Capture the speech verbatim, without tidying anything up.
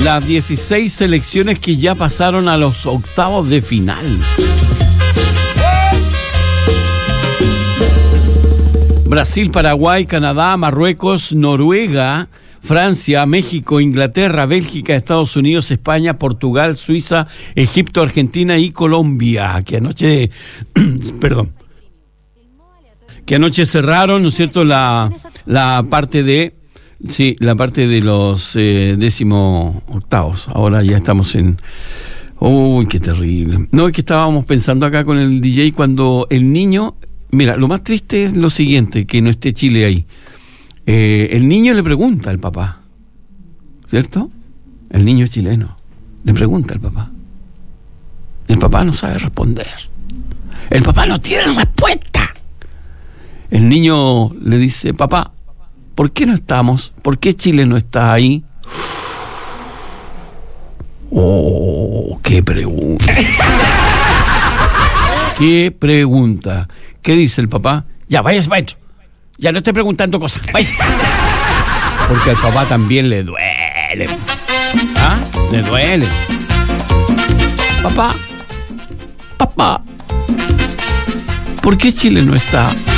las dieciséis selecciones que ya pasaron a los octavos de final. Brasil, Paraguay, Canadá, Marruecos, Noruega, Francia, México, Inglaterra, Bélgica, Estados Unidos, España, Portugal, Suiza, Egipto, Argentina y Colombia, que anoche, perdón, que anoche cerraron, ¿no es cierto?, la, la parte de, sí, la parte de los eh, décimo octavos. Ahora ya estamos en, uy, qué terrible. No, es que estábamos pensando acá con el D J cuando el niño, mira, lo más triste es lo siguiente, que no esté Chile ahí. Eh, el niño le pregunta al papá, ¿cierto? El niño chileno le pregunta al papá. El papá no sabe responder. El papá no tiene respuesta. El niño le dice, papá, ¿por qué no estamos? ¿Por qué Chile no está ahí? Oh, qué pregunta. Qué pregunta. ¿Qué dice el papá? Ya, váyase maestro. Ya no estoy preguntando cosas. Váyase. Porque al papá también le duele. ¿Ah? Le duele. Papá. Papá. ¿Por qué Chile no está?